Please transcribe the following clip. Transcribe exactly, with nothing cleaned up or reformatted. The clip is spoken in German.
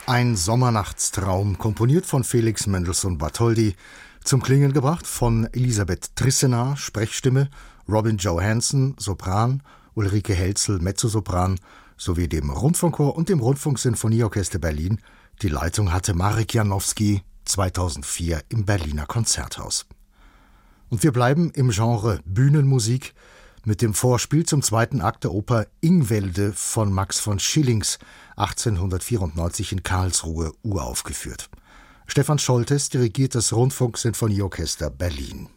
Ein Sommernachtstraum, komponiert von Felix Mendelssohn Bartholdy, zum Klingen gebracht von Elisabeth Trissenar, Sprechstimme, Robin Johansen, Sopran, Ulrike Helzel, Mezzosopran, sowie dem Rundfunkchor und dem Rundfunksinfonieorchester Berlin. Die Leitung hatte Marek Janowski, zweitausendvier im Berliner Konzerthaus. Und wir bleiben im Genre Bühnenmusik mit dem Vorspiel zum zweiten Akt der Oper Ingwälde von Max von Schillings, achtzehnhundertvierundneunzig in Karlsruhe uraufgeführt. Stefan Scholtes dirigiert das Rundfunksinfonieorchester Berlin.